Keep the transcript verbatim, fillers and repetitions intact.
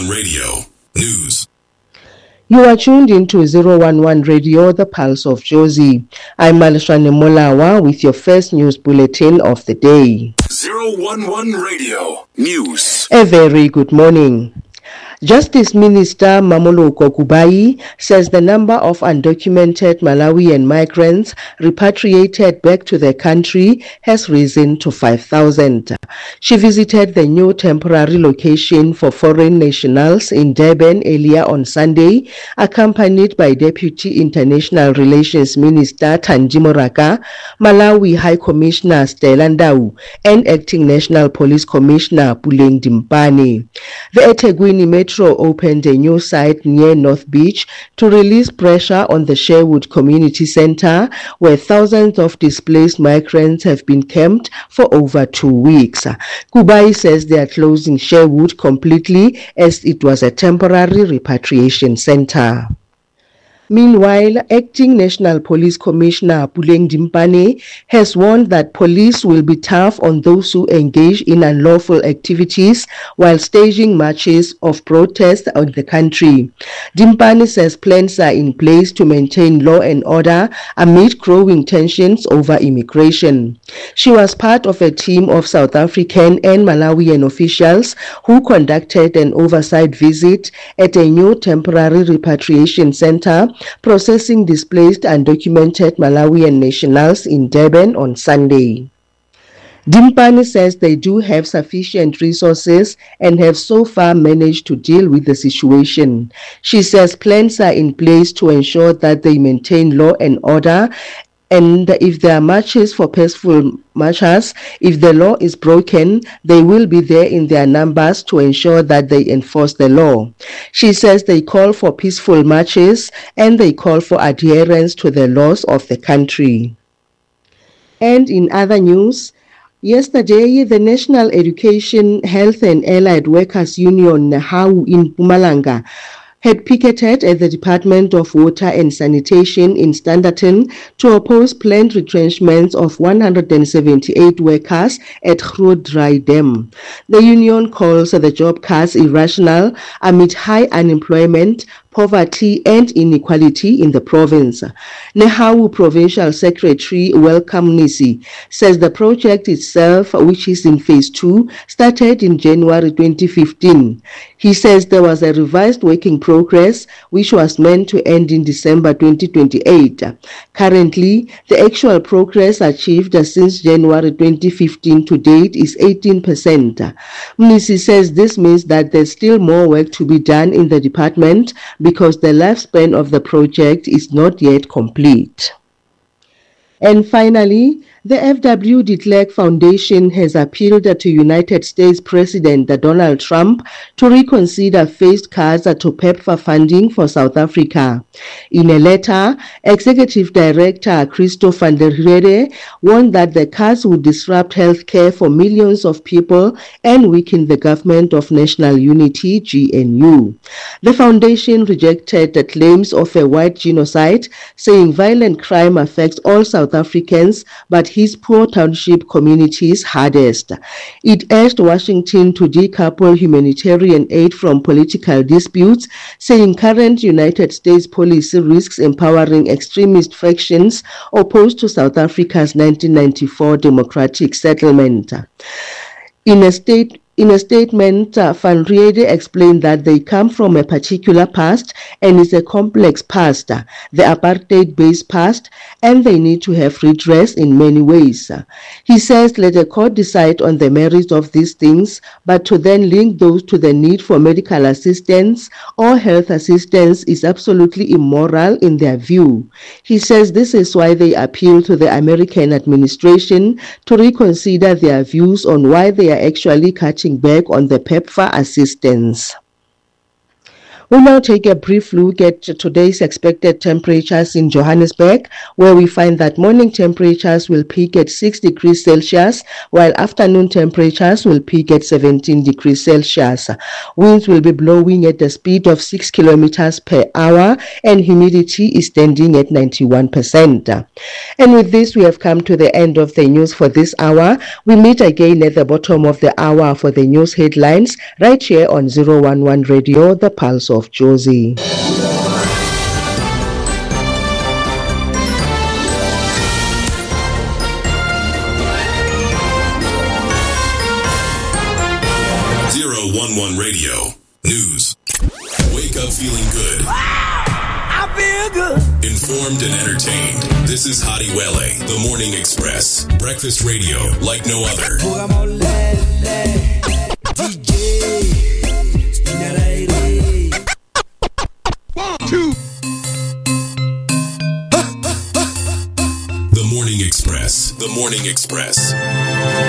one Radio News. You are tuned into zero one one Radio, the Pulse of Jozi. I'm Malishane Molawa with your first news bulletin of the day. zero one one Radio News. A very good morning. Justice Minister Mamoloko Kubayi says the number of undocumented Malawian migrants repatriated back to their country has risen to five thousand. She visited the new temporary location for foreign nationals in Durban earlier on Sunday, accompanied by Deputy International Relations Minister Tanjimo Raka, Malawi High Commissioner Stella Ndau, and Acting National Police Commissioner Puleng Dimpane. The eThekwini Metro opened a new site near North Beach to release pressure on the Sherwood Community Center, where thousands of displaced migrants have been camped for over two weeks. Kubayi says they are closing Sherwood completely as it was a temporary repatriation center. Meanwhile, Acting National Police Commissioner Puleng Dimpane has warned that police will be tough on those who engage in unlawful activities while staging marches of protest in the country. Dimpane says plans are in place to maintain law and order amid growing tensions over immigration. She was part of a team of South African and Malawian officials who conducted an oversight visit at a new temporary repatriation center processing displaced undocumented Malawian nationals in Durban on Sunday. Dimpane says they do have sufficient resources and have so far managed to deal with the situation. She says plans are in place to ensure that they maintain law and order, and if there are marches for peaceful marchers, if the law is broken, they will be there in their numbers to ensure that they enforce the law. She says they call for peaceful marches and they call for adherence to the laws of the country. And in other news, yesterday, the National Education, Health and Allied Workers Union, NEHAWU, in Mpumalanga had picketed at the Department of Water and Sanitation in Standerton to oppose planned retrenchments of one hundred seventy-eight workers at Groot Dry Dam. The union calls the job cuts irrational amid high unemployment, poverty and inequality in the province. NEHAWU Provincial Secretary Welcome Nisi says the project itself, which is in phase two, started in January twenty fifteen. He says there was a revised working progress which was meant to end in December twenty twenty-eight. Currently, the actual progress achieved since January twenty fifteen to date is eighteen percent. Nisi says this means that there's still more work to be done in the department because the lifespan of the project is not yet complete. And finally, the F W de Klerk Foundation has appealed to United States President Donald Trump to reconsider phased cuts to PEPFAR funding for South Africa. In a letter, Executive Director Christo van der Heede warned that the cuts would disrupt health care for millions of people and weaken the Government of National Unity, G N U. The foundation rejected the claims of a white genocide, saying violent crime affects all South Africans, but his poor township communities hardest. It urged Washington to decouple humanitarian aid from political disputes, saying current United States policy risks empowering extremist factions opposed to South Africa's nineteen ninety-four democratic settlement. In a state In a statement, uh, Van Riede explained that they come from a particular past and it's a complex past, uh, the apartheid-based past, and they need to have redress in many ways. He says let the court decide on the merits of these things, but to then link those to the need for medical assistance or health assistance is absolutely immoral in their view. He says this is why they appeal to the American administration to reconsider their views on why they are actually cutting back on the PEPFAR assistance. We'll now take a brief look at today's expected temperatures in Johannesburg, where we find that morning temperatures will peak at six degrees Celsius, while afternoon temperatures will peak at seventeen degrees Celsius. Winds will be blowing at the speed of six kilometers per hour, and humidity is standing at ninety-one percent. And with this, we have come to the end of the news for this hour. We meet again at the bottom of the hour for the news headlines, right here on zero one one Radio, the Pulse of Jozi. zero one one Radio News. Wake up feeling good. I feel good. Informed and entertained. This is Hadi Wele, The Morning Express. Breakfast radio like no other. One, two. The Morning Express. The Morning Express.